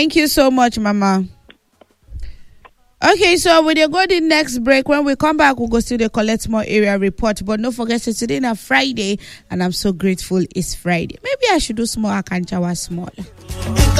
Thank you so much, Mama. Okay, so we dey go the next break. When we come back, we'll go still collect more area report. But don't forget, today is Friday, and I'm so grateful it's Friday. Maybe I should do small Akanchawa small.